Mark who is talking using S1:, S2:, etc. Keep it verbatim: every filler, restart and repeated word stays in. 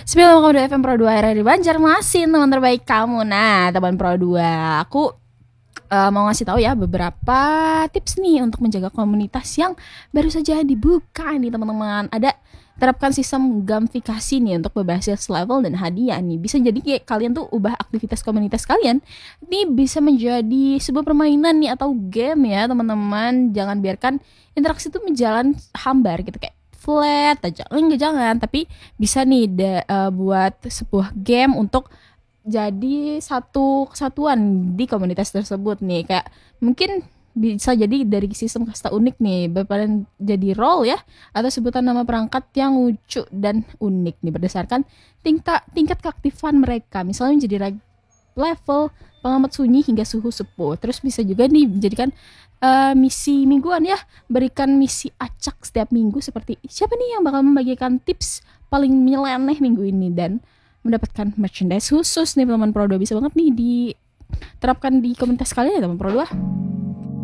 S1: sembilan koma dua F M Pro dua R R I Banjarmasin, teman terbaik kamu. Nah, teman Pro dua, aku uh, mau ngasih tahu ya beberapa tips nih untuk menjaga komunitas yang baru saja dibuka nih teman-teman. Ada terapkan sistem gamifikasi nih untuk berbasis level dan hadiah nih. Bisa jadi kayak kalian tuh ubah aktivitas komunitas kalian ini bisa menjadi sebuah permainan nih atau game ya teman-teman. Jangan biarkan interaksi itu menjalan hambar gitu kayak flat aja, enggak, jangan, tapi bisa nih da, uh, buat sebuah game untuk jadi satu kesatuan di komunitas tersebut nih. Kayak mungkin bisa jadi dari sistem kasta unik nih, berperan jadi role ya, atau sebutan nama perangkat yang lucu dan unik nih berdasarkan tingkat tingkat keaktifan mereka. Misalnya menjadi level, pengamat sunyi hingga suhu sepuh. Terus bisa juga nih dijadikan uh, misi mingguan ya, berikan misi acak setiap minggu seperti siapa nih yang bakal membagikan tips paling nyeleneh minggu ini dan mendapatkan merchandise khusus nih teman Pro dua. Bisa banget nih diterapkan di komunitas kalian ya teman Pro dua.